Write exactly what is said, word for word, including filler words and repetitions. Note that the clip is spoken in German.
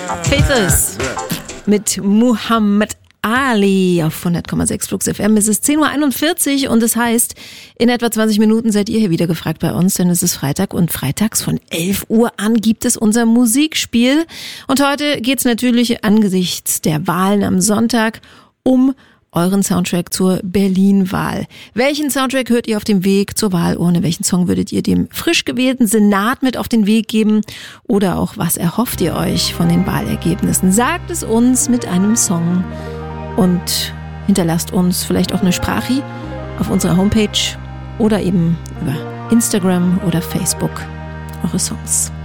Faithless mit Muhammad Ali auf hundert Komma sechs Flux F M. Es ist zehn Uhr einundvierzig und es heißt, in etwa zwanzig Minuten seid ihr hier wieder gefragt bei uns, denn es ist Freitag und freitags von elf Uhr an gibt es unser Musikspiel. Und heute geht's natürlich angesichts der Wahlen am Sonntag um euren Soundtrack zur Berlin-Wahl. Welchen Soundtrack hört ihr auf dem Weg zur Wahlurne? Welchen Song würdet ihr dem frisch gewählten Senat mit auf den Weg geben? Oder auch, was erhofft ihr euch von den Wahlergebnissen? Sagt es uns mit einem Song und hinterlasst uns vielleicht auch eine Sprache auf unserer Homepage oder eben über Instagram oder Facebook eure Songs.